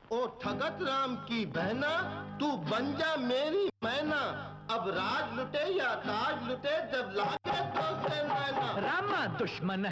ओ ठगत राम की बहना, तू बन जा मेरी मैना। अब राज लुटे या ताज लुटे, जब लागे तो से नैना। रामा दुश्मन